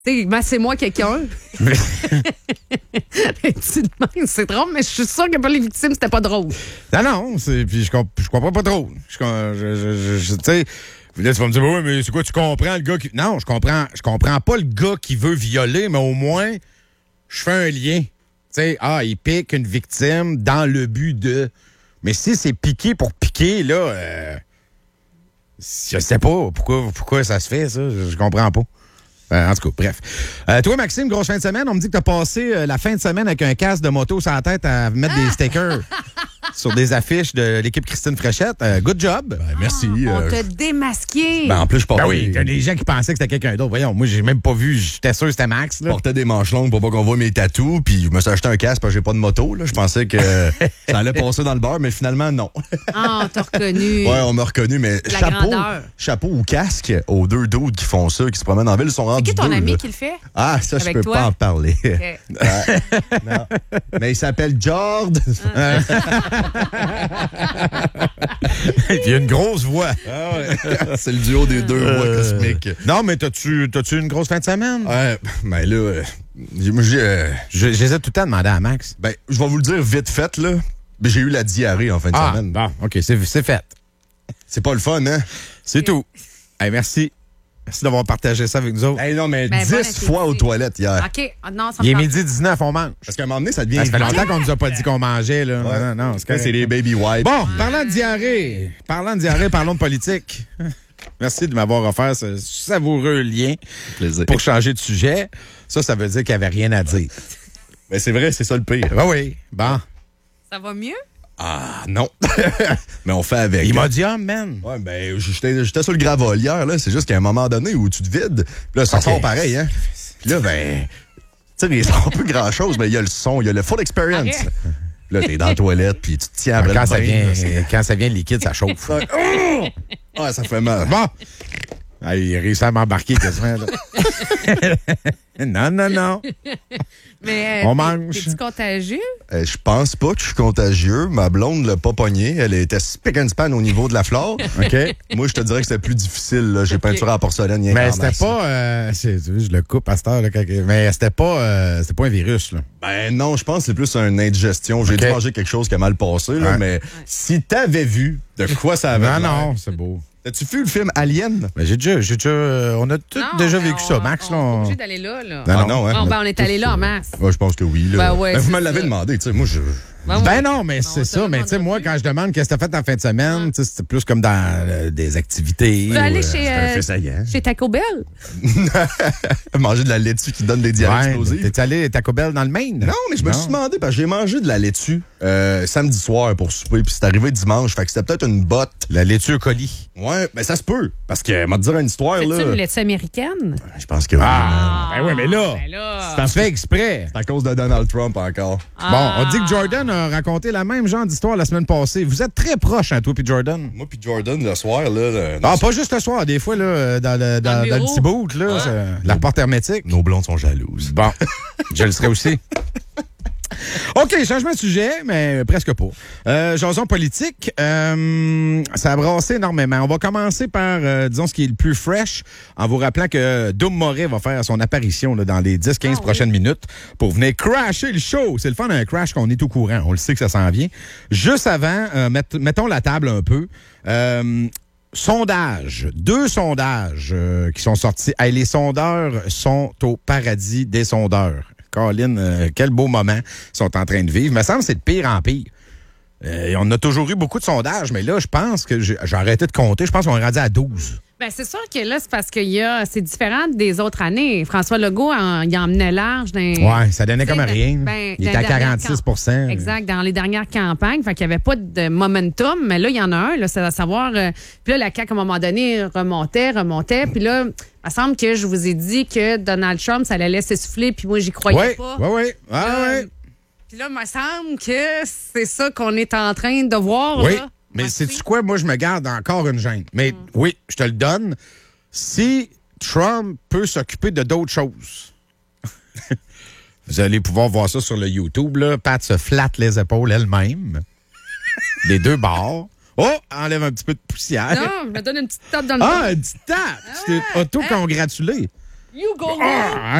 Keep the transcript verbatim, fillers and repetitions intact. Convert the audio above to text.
Tu sais, c'est moi quelqu'un. C'est drôle, mais je suis sûre que pour les victimes, c'était pas drôle. Non, non, c'est, puis je, comp- je comprends pas trop. Je, je, je, je, tu sais, là, tu vas me dire, oui, mais c'est quoi, tu comprends le gars qui. Non, je comprends, je comprends pas le gars qui veut violer, mais au moins, je fais un lien. Tu sais, ah, il pique une victime dans le but de. Mais si c'est piqué pour piquer, là, euh, je sais pas pourquoi, pourquoi ça se fait, ça. Je, je comprends pas. Euh, en tout cas, bref. Euh, toi, Maxime, grosse fin de semaine, on me dit que t'as passé euh, la fin de semaine avec un casque de moto sur la tête à mettre des stickers sur des affiches de l'équipe Christine Fréchette. Euh, good job. Ben, merci. On euh, t'a démasqué. ben, en plus, je portais, Ben oui, il y a des gens qui pensaient que c'était quelqu'un d'autre. Voyons, moi, j'ai même pas vu. J'étais sûr que c'était Max. je Là. portais des manches longues pour pas qu'on voit mes tatous, puis je me suis acheté un casque parce que j'ai pas de moto. Là. Je pensais que ça allait passer dans le beurre, mais finalement, non. Ah, on t'a reconnu. Ouais, on m'a reconnu, mais La chapeau, grandeur. chapeau ou casque aux deux dudes qui font ça, qui se promènent en ville, ils sont C'est rendus qui ton deux, ami là. qui le fait? Ah, ça, je Avec peux toi? pas en parler. Ok. Ouais. Non. Mais il s'appelle Jord. Il y a une grosse voix. Ah ouais. C'est le duo des deux voix Euh, cosmiques. Non, mais t'as-tu, t'as-tu une grosse fin de semaine? Ouais, mais là, euh, j'ai, j'ai, euh, Je- J'hésite tout le temps à demander à Max. ben, je vais vous le dire vite fait, là. Mais j'ai eu la diarrhée en fin de Ah, semaine. bon, OK, c'est, c'est fait. C'est pas le fun, hein? C'est tout. Hey, merci. Merci d'avoir partagé ça avec nous autres. Hey, non, mais Ben, bon dix appétit. fois aux toilettes hier. OK. Ah, non, ça me Il est tente. midi dix-neuf, on mange. Parce qu'à un moment donné, ça devient. Ça fait vite. longtemps qu'on nous a pas dit qu'on mangeait, là. Ouais. Non, non, c'est Quand correct. c'est les baby wipes. Bon, parlant de diarrhée, parlant de diarrhée, parlons de politique. Merci de m'avoir offert ce savoureux lien Plaisir. pour changer de sujet. Ça, ça veut dire qu'il n'y avait rien à dire. Mais c'est vrai, c'est ça le pire. Ben oui, bon. Ça va mieux? Ah, non. Mais on fait avec. Imodium, man. Ouais, ben, j'étais, j'étais sur le gravol hier, là. C'est juste qu'à un moment donné où tu te vides, puis là, ça Ok. sort pareil, hein. Puis là, ben, tu sais, il sort pas grand-chose, mais il y a le son, il y a le full experience. Ok. Là, t'es dans la toilette, puis tu te tiens après Quand le ça, bain, vient, là, c'est- quand ça vient liquide, ça chauffe. Ah, ça fait mal. Bon. Ah, il a réussi à m'embarquer quasiment. Là. non, non, non. Mais, euh, On t'es- mange. T'es-tu contagieux? Euh, je pense pas que je suis contagieux. Ma blonde l'a pas pogné. Elle était spick and span au niveau de la flore. OK. Moi, je te dirais que c'était plus difficile. Là. J'ai Ok. peinturé en porcelaine. rien Mais qu'en c'était masse. pas. Euh, c'est- je le coupe à cette heure. Là, quand- mais c'était pas, euh, c'était pas un virus. Là. Ben non, je pense que c'est plus une indigestion. J'ai Ok. dû manger quelque chose qui a mal passé. Là, Ouais. mais si t'avais vu de quoi ça avait Non, l'air- non, c'est beau. As-tu vu le film Alien? Mais j'ai déjà, j'ai déjà, euh, on a tous Non, déjà mais vécu on- ça, Max. On là, est on- obligé d'aller là, là. Non, Ah non. non, hein? Bon, On ben, a on est tous, allé là en euh, masse. Ouais, je pense que oui. Là. Ben ouais, vous c'est me l'avez ça. demandé. Tu sais, moi, je... Ben, oui. Ben non, mais On c'est te ça. Mais tu sais, demandera moi, plus. quand je demande qu'est-ce que t'as fait en fin de semaine, tu sais, c'est plus comme dans euh, des activités. Tu veux aller ou, euh, chez, un euh, fait saillant. chez Taco Bell? Manger de la laitue qui donne des diarrhées Ouais, explosives. t'es allé à Taco Bell dans le Maine? Non, mais je me suis demandé, parce que j'ai mangé de la laitue euh, samedi soir pour souper, puis c'est arrivé dimanche, fait que c'était peut-être une botte. La laitue au colis. Ouais, mais ça se peut, parce que, m'a te dire une histoire, C'est-tu là. une laitue américaine? Je pense que oui. Ah, ben oui, mais là, Ben là. ça se fait exprès. C'est à cause de Donald Trump encore. Ah. Bon, on dit que Jordan a raconté la même genre d'histoire la semaine passée. Vous êtes très proches, hein, toi puis Jordan? Moi puis Jordan, le soir, là... le- Ah, pas juste le soir, des fois, là, dans le, dans, Dans le dans le bureau. petit boot, là, c'est- la porte hermétique. Nos blondes sont jalouses. Bon, je le serai aussi. OK, changement de sujet, mais presque pas. Euh, jason politique, euh, ça a brassé énormément. On va commencer par, euh, disons, ce qui est le plus fresh, en vous rappelant que Doom Moret va faire son apparition là, dans les dix quinze Ah oui. prochaines minutes pour venir crasher le show. C'est le fun d'un crash qu'on est au courant. On le sait que ça s'en vient. Juste avant, euh, mett- mettons la table un peu. Euh, Sondage, deux sondages euh, qui sont sortis. Hey, les sondeurs sont au paradis des sondeurs. Colin, euh, quel beau moment ils sont en train de vivre. Il me semble que c'est de pire en pire. Euh, on a toujours eu beaucoup de sondages, mais là, je pense que j'ai j'ai arrêté de compter. Je pense qu'on est rendu à douze. Ben, c'est sûr que là, c'est parce qu'il y a. C'est différent des autres années. François Legault, en- il emmenait large. Dans, Ouais, ça donnait tu sais, comme rien. ben, il dans était à les dernières quarante-six pour cent. Exact, dans les dernières campagnes. Fait qu'il n'y avait pas de momentum, mais là, il y en a un, là, c'est à savoir. euh, puis là, la C A Q, à un moment donné, remontait, remontait. Puis là, il me semble que je vous ai dit que Donald Trump, ça allait laisser souffler, puis moi, j'y croyais Oui, pas. oui, oui. Ah, Euh, ouais. Puis là, il me semble que c'est ça qu'on est en train de voir. Oui, là. mais Merci. sais-tu quoi? Moi, je me garde encore une gêne. Mais oui, je te le donne. Si Trump peut s'occuper de d'autres choses, vous allez pouvoir voir ça sur le YouTube. Là. Pat se flatte les épaules elle-même. Des deux bords. Oh, enlève un petit peu de poussière. Non, je me donne une petite tape dans le Ah, dos. un petit tape. Tu t'es auto-congratulé. You go, Ah,